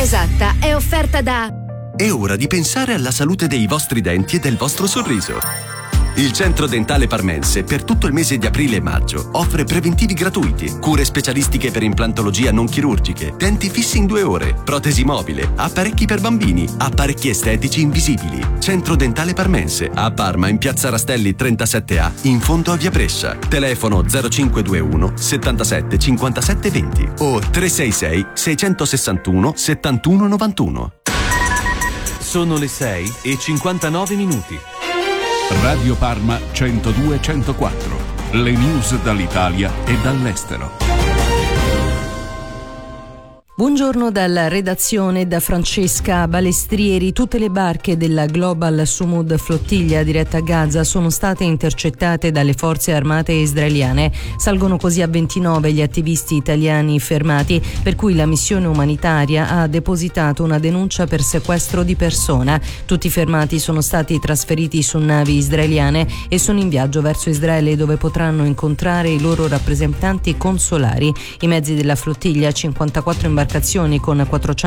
esatta è offerta da... È ora di pensare alla salute dei vostri denti e del vostro sorriso. Il Centro Dentale Parmense per tutto il mese di aprile e maggio offre preventivi gratuiti, cure specialistiche per implantologia non chirurgiche, denti fissi in 2 ore, protesi mobile, apparecchi per bambini, apparecchi estetici invisibili. Centro Dentale Parmense a Parma in Piazza Rastelli 37A in fondo a Via Brescia. Telefono 0521 77 57 20 o 366 661 71 91. Sono le 6:59. Radio Parma 102-104. Le news dall'Italia e dall'estero. Buongiorno dalla redazione da Francesca Balestrieri. Tutte le barche della Global Sumud Flottiglia diretta a Gaza sono state intercettate dalle forze armate israeliane. Salgono così a 29 gli attivisti italiani fermati, per cui la missione umanitaria ha depositato una denuncia per sequestro di persona. Tutti i fermati sono stati trasferiti su navi israeliane e sono in viaggio verso Israele, dove potranno incontrare i loro rappresentanti consolari. I mezzi della flottiglia, 54 imbarcazioni con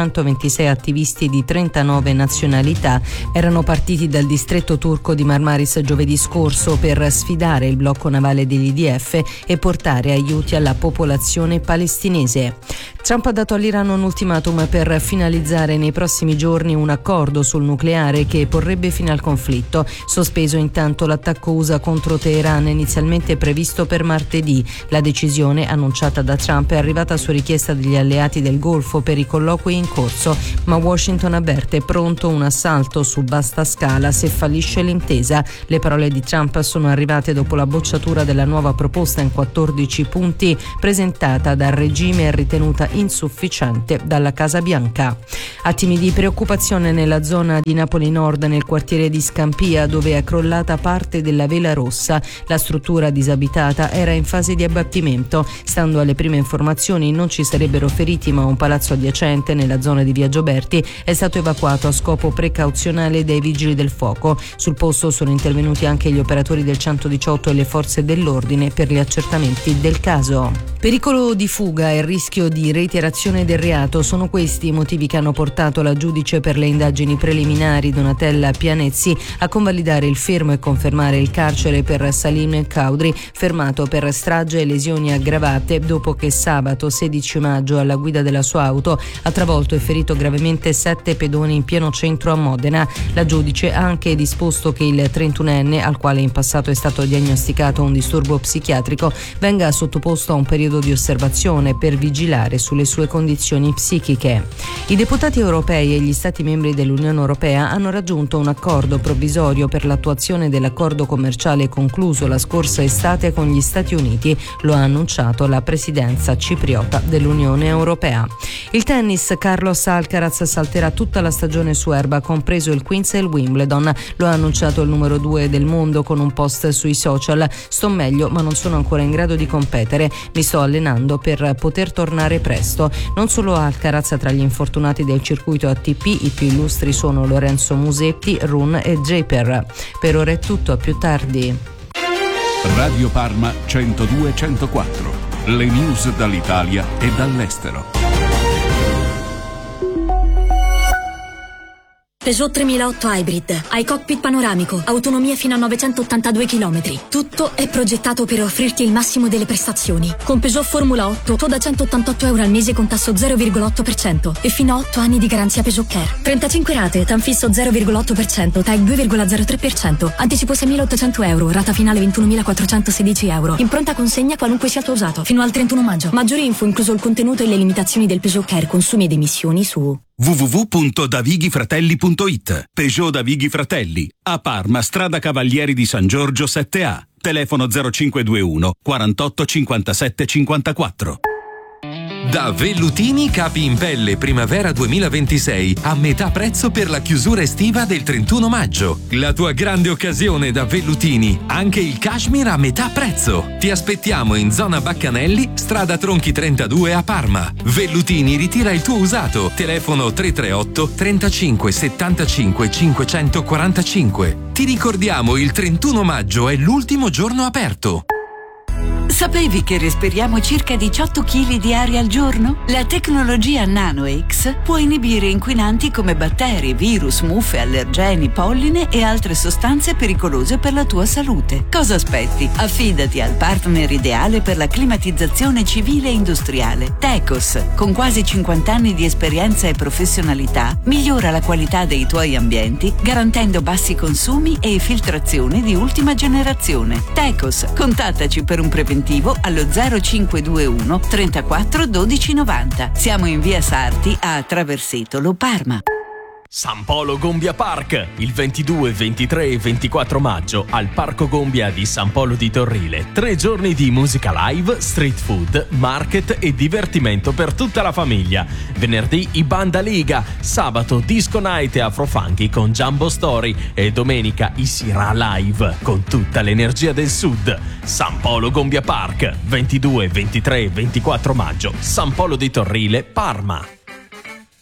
426 attivisti di 39 nazionalità, erano partiti dal distretto turco di Marmaris giovedì scorso per sfidare il blocco navale dell'IDF e portare aiuti alla popolazione palestinese. Trump ha dato all'Iran un ultimatum per finalizzare nei prossimi giorni un accordo sul nucleare che porrebbe fine al conflitto. Sospeso intanto l'attacco USA contro Teheran, inizialmente previsto per martedì. La decisione, annunciata da Trump, è arrivata su richiesta degli alleati del Golfo per i colloqui in corso, ma Washington avverte pronto un assalto su vasta scala se fallisce l'intesa. Le parole di Trump sono arrivate dopo la bocciatura della nuova proposta in 14 punti presentata dal regime e ritenuta insufficiente dalla Casa Bianca. Attimi di preoccupazione nella zona di Napoli Nord, nel quartiere di Scampia, dove è crollata parte della vela rossa. La struttura disabitata era in fase di abbattimento. Stando alle prime informazioni non ci sarebbero feriti, ma un palazzo adiacente nella zona di Via Gioberti è stato evacuato a scopo precauzionale dai vigili del fuoco. Sul posto sono intervenuti anche gli operatori del 118 e le forze dell'ordine per gli accertamenti del caso. Pericolo di fuga e rischio di reiterazione del reato sono questi i motivi che hanno portato la giudice per le indagini preliminari Donatella Pianezzi a convalidare il fermo e confermare il carcere per Salim Caudri, fermato per strage e lesioni aggravate dopo che sabato 16 maggio alla guida della sua auto ha travolto e ferito gravemente 7 pedoni in pieno centro a Modena. La giudice ha anche disposto che il 31enne, al quale in passato è stato diagnosticato un disturbo psichiatrico, venga sottoposto a un periodo di osservazione per vigilare sulle sue condizioni psichiche. I deputati europei e gli Stati membri dell'Unione Europea hanno raggiunto un accordo provvisorio per l'attuazione dell'accordo commerciale concluso la scorsa estate con gli Stati Uniti. Lo ha annunciato la presidenza cipriota dell'Unione Europea. Il tennis, Carlos Alcaraz salterà tutta la stagione su erba, compreso il Queens e il Wimbledon. Lo ha annunciato il numero 2 del mondo con un post sui social. Sto meglio, ma non sono ancora in grado di competere. Mi sto allenando per poter tornare presto. Non solo Alcaraz tra gli infortunati del circuito ATP, i più illustri sono Lorenzo Musetti, Rune e Japer. Per ora è tutto, a più tardi. Radio Parma 102-104. Le news dall'Italia e dall'estero. Peugeot 3008 Hybrid, hai cockpit panoramico, autonomia fino a 982 km. Tutto è progettato per offrirti il massimo delle prestazioni. Con Peugeot Formula 8, tu da €188 al mese con tasso 0,8% e fino a 8 anni di garanzia Peugeot Care. 35 rate, TAN fisso 0,8%, TAG 2,03%, anticipo €6.800, rata finale €21.416. In pronta consegna qualunque sia il tuo usato, fino al 31 maggio. Maggiori info, incluso il contenuto e le limitazioni del Peugeot Care, consumi ed emissioni su www.davighifratelli.it. Peugeot Davighi Fratelli, a Parma, strada Cavalieri di San Giorgio 7A, telefono 0521 48 57 54. Da Vellutini capi in pelle primavera 2026 a metà prezzo per la chiusura estiva del 31 maggio. La tua grande occasione da Vellutini, anche il cashmere a metà prezzo. Ti aspettiamo in zona Baccanelli, strada Tronchi 32 a Parma. Vellutini ritira il tuo usato. Telefono 338 35 75 545. Ti ricordiamo, il 31 maggio è l'ultimo giorno aperto. Sapevi che respiriamo circa 18 kg di aria al giorno? La tecnologia NanoX può inibire inquinanti come batteri, virus, muffe, allergeni, polline e altre sostanze pericolose per la tua salute. Cosa aspetti? Affidati al partner ideale per la climatizzazione civile e industriale. Tecos, con quasi 50 anni di esperienza e professionalità, migliora la qualità dei tuoi ambienti garantendo bassi consumi e filtrazione di ultima generazione. Tecos, contattaci per un preventivo allo 0521 34 12 90. Siamo in via Sarti a Traversetolo, Parma. San Polo Gombia Park, il 22, 23 e 24 maggio al Parco Gombia di San Polo di Torrile. 3 giorni di musica live, street food, market e divertimento per tutta la famiglia. Venerdì i Banda Liga, sabato disco night e afrofunky con Jumbo Story e domenica i Sira Live con tutta l'energia del sud. San Polo Gombia Park, 22, 23 e 24 maggio, San Polo di Torrile, Parma.